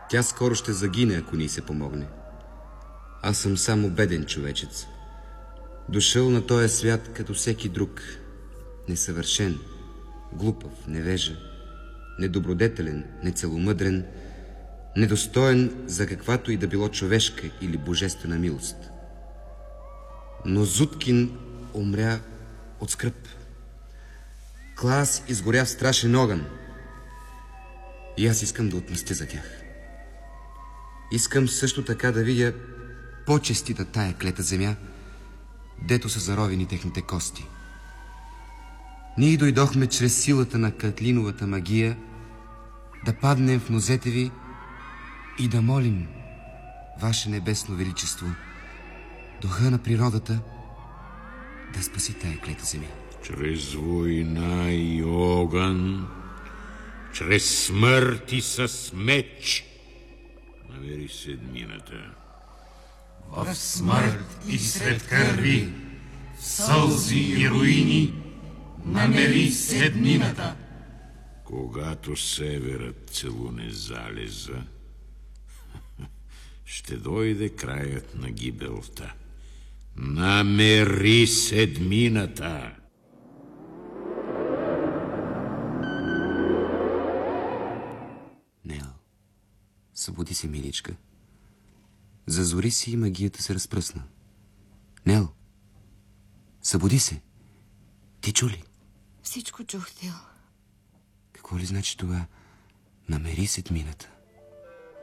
Тя скоро ще загине, ако ни се помогне. Аз съм само беден човечец. Дошъл на този свят като всеки друг. Несъвършен, глупав, невежа, недобродетелен, нецеломъдрен, недостоен за каквато и да било човешка или божествена милост. Но Зуткин умря от скръб. Клас изгоря в страшен огън. И аз искам да отмъстя за тях. Искам също така да видя по-честита тая клета земя, дето са заровени техните кости. Ние дойдохме чрез силата на Катлиновата магия да паднем в нозете ви и да молим Ваше небесно величество, духа на природата, да спаси тая клета земя. Чрез война и огън, чрез смърт и с меч, намери седмината. В смърт и сред кърви, в сълзи и руини, намери седмината. Когато северът целуне залеза, ще дойде краят на гибелта. Намери седмината. Нел, събуди се, миличка. Зазори си и магията се разпръсна. Нел, събуди се. Ти чу ли? Всичко чух, Тил. Какво ли значи това? Намери седмината.